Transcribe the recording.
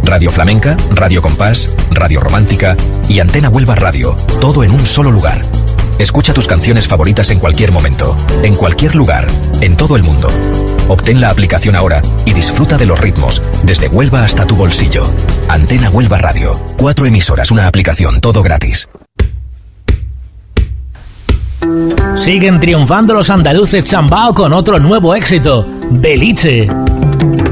Radio Flamenca, Radio Compás, Radio Romántica y Antena Huelva Radio, todo en un solo lugar. Escucha tus canciones favoritas en cualquier momento, en cualquier lugar, en todo el mundo. Obtén la aplicación ahora y disfruta de los ritmos, desde Huelva hasta tu bolsillo. Antena Huelva Radio. 4 emisoras, una aplicación, todo gratis. Siguen triunfando los andaluces Chambao con otro nuevo éxito, Beliche.